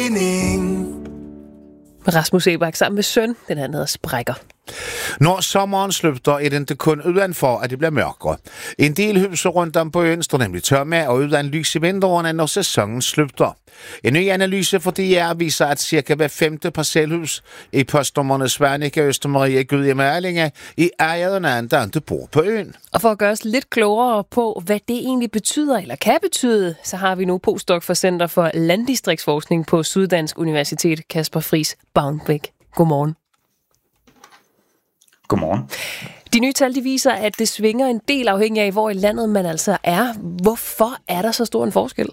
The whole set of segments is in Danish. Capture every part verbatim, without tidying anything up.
Rasmus Sebak sammen med søn, den her hedder Sprækker. Når sommeren slutter, er det ikke kun udenfor, at det bliver mørkere. En del huse rundt om på øen står nemlig tørme og uden lys i vinteren, når sæsonen slutter. En ny analyse for D R viser, at cirka hver femte parcelhus i postnummerne Svanike, Østermarie, Gudhjem og Erlinge i ejet af en, der ikke bor på øen. Og for at gøre os lidt klogere på, hvad det egentlig betyder eller kan betyde, så har vi nu postdoc for Center for Landdistriktsforskning på Syddansk Universitet, Kasper Friis Baumbæk. Godmorgen. Godmorgen. De nye tal, de viser, at det svinger en del afhængig af, hvor i landet man altså er. Hvorfor er der så stor en forskel?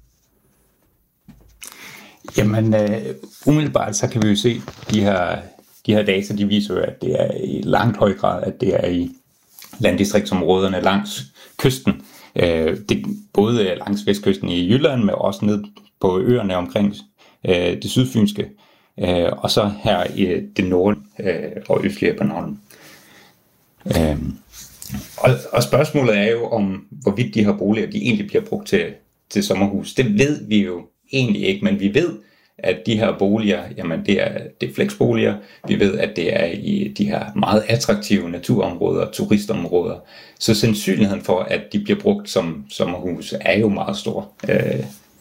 Jamen, øh, umiddelbart så kan vi jo se, de her, de her data, de viser jo, at det er i langt høj grad, at det er i landdistriktsområderne langs kysten. Øh, det, både langs vestkysten i Jylland, men også ned på øerne omkring øh, det sydfynske. Øh, og så her i det nord- øh, og østlige Bornholm. Øh, og, og spørgsmålet er jo om, hvorvidt de her boliger, de egentlig bliver brugt til, til sommerhus. Det ved vi jo egentlig ikke, men vi ved, at de her boliger, jamen det er, det er flexboliger. Vi ved, at det er i de her meget attraktive naturområder, turistområder. Så sandsynligheden for, at de bliver brugt som sommerhus, er jo meget stor. Øh,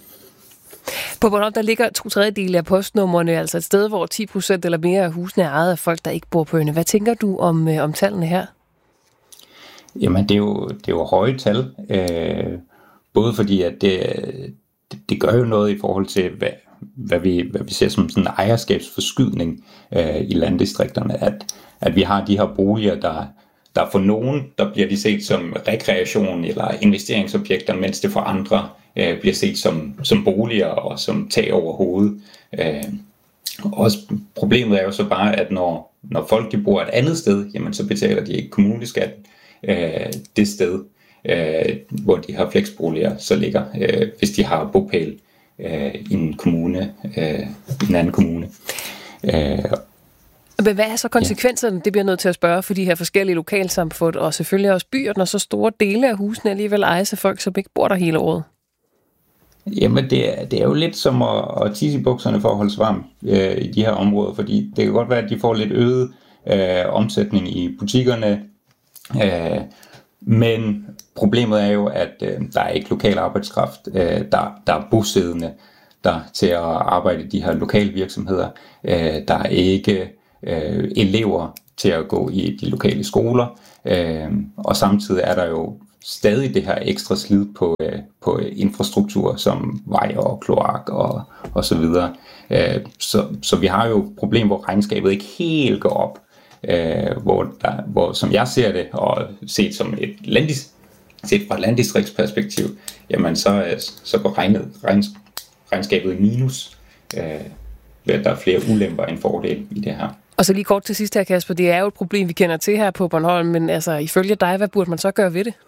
På Bornholm, der ligger to tredjedele af postnummerne, altså et sted, hvor ti procent eller mere af husene er ejet af folk, der ikke bor på øerne. Hvad tænker du om, øh, om tallene her? Jamen, det er jo, det er jo høje tal. Øh, både fordi, at det, det, det gør jo noget i forhold til, hvad, hvad, vi, hvad vi ser som sådan en ejerskabsforskydning øh, i landdistrikterne. At, at vi har de her boliger, der, der for nogen, der bliver de set som rekreation eller investeringsobjekter, mens det for andre øh, bliver set som, som boliger og som tag over hovedet. Øh, også problemet er jo så bare, at når, når folk de bor et andet sted, jamen så betaler de ikke kommuneskat øh, det sted, øh, hvor de har flexboliger så ligger, øh, hvis de har bopæl øh, i en kommune, øh, i en anden kommune. Øh, Men hvad er så konsekvenserne? Ja. Det bliver nødt til at spørge for de her forskellige lokalsamfund, og selvfølgelig også byer, når så store dele af husene alligevel ejes af folk, som ikke bor der hele året. Jamen, det er, det er jo lidt som at, at tisse i bukserne for at holde varm øh, i de her områder, fordi det kan godt være, at de får lidt øget øh, omsætning i butikkerne, øh, men problemet er jo, at øh, der er ikke lokal arbejdskraft, øh, der, der er bosiddende der til at arbejde i de her lokale virksomheder, øh, der er ikke øh, elever til at gå i de lokale skoler, øh, og samtidig er der jo stadig det her ekstra slid på, øh, på infrastruktur som vej og kloak og, og så videre. Øh, så, så vi har jo et problem, hvor regnskabet ikke helt går op, øh, hvor, der, hvor som jeg ser det, og set som et landis, set fra et landdistriktsperspektiv, jamen så, så går regnet, regns, regnskabet i minus, øh, ved at der er flere ulemper end fordele i det her. Og så lige kort til sidst her, Kasper, det er jo et problem, vi kender til her på Bornholm, men altså ifølge dig, hvad burde man så gøre ved det?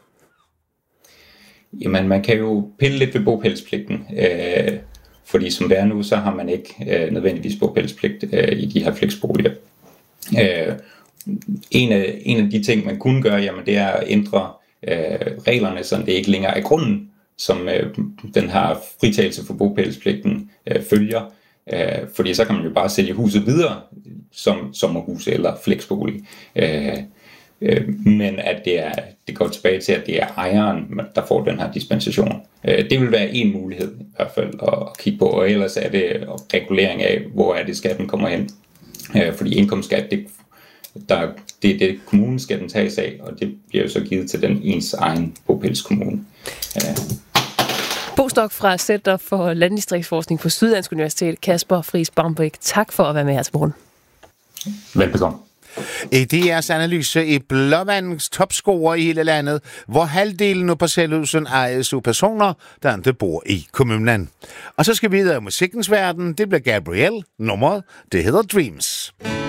Jamen, man kan jo pille lidt ved bopælspligten, øh, fordi som det er nu, så har man ikke øh, nødvendigvis bopælspligt øh, i de her flexboliger. Øh, en, af, en af de ting, man kunne gøre, jamen, det er at ændre øh, reglerne, så det ikke længere er grunden, som øh, den her fritagelse for bopælspligten øh, følger. Øh, fordi så kan man jo bare sælge huset videre som sommerhus eller flexbolig. Øh, Men at det, er, det går tilbage til, at det er ejeren, der får den her dispensation. Det vil være en mulighed i hvert fald at kigge på, og ellers er det regulering af, hvor er det skatten kommer hen. Fordi indkomstskat, det, der, det er det kommunen skal den tages af, og det bliver jo så givet til den ens egen bopælskommune. Postdoc fra Center for Landdistriktsforskning på Syddansk Universitet, Kasper Friis Baumbæk. Tak for at være med her til morgen. Velbekomme. I D R's analyse i Blåvandens topscorer i hele landet, hvor halvdelen af parcelhusen ejes af personer, der ikke bor i kommunen. Og så skal vi videre i musikkens verden. Det bliver Gabriel. Nummeret, det hedder Dreams.